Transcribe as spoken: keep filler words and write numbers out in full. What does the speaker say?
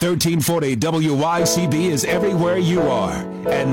thirteen forty W Y C B is everywhere you are. And